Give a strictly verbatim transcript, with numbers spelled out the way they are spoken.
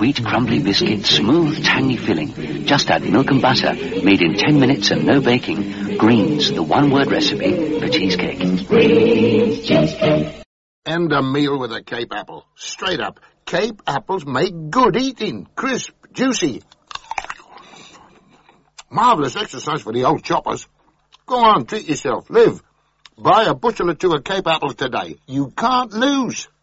sweet, crumbly biscuit, smooth, tangy filling. Just add milk and butter, made in ten minutes and no baking. Greens, the one-word recipe for cheesecake. Greens cheesecake. And a meal with a Cape apple. Straight up. Cape apples make good eating. Crisp, juicy. Marvellous exercise for the old choppers. Go on, treat yourself. Live. Buy a bushel or two of Cape apples today. You can't lose.